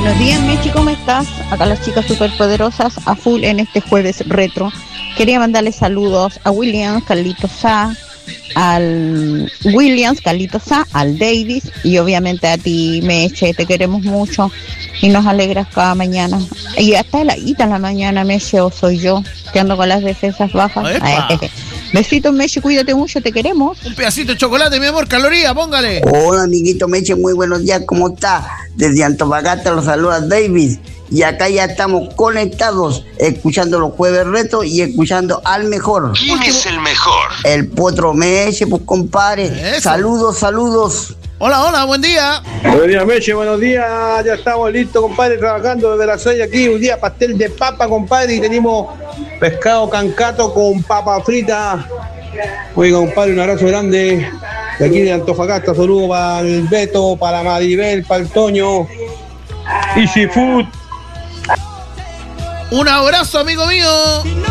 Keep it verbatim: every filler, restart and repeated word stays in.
Buenos días, Mechi, ¿cómo estás? Acá las chicas superpoderosas a full en este jueves retro. Quería mandarle saludos a Williams, Carlitos Sá, al Williams, Carlitos Sá, al Davis y obviamente a ti, Meche. Te queremos mucho y nos alegras cada mañana. Y hasta heladita en la mañana, Meche, o soy yo, que ando con las defensas bajas. Ay, besitos, Meche, cuídate mucho, te queremos. Un pedacito de chocolate, mi amor, caloría, póngale. Hola, amiguito Meche, muy buenos días, ¿cómo está? Desde Antofagasta los saluda Davis. Y acá ya estamos conectados, escuchando los jueves retos y escuchando al mejor. ¿Quién es el mejor? El Potro Meche, pues compadre. Eso. Saludos, saludos. Hola, hola, buen día. Buenos días, Meche, buenos días. Ya estamos listos, compadre, trabajando desde las seis aquí. Un día pastel de papa, compadre, y tenemos pescado cancato con papa frita. Oiga, compadre, un abrazo grande de aquí de Antofagasta. Saludos para el Beto, para Maribel, para el Toño. Easy Food. Un abrazo, amigo mío.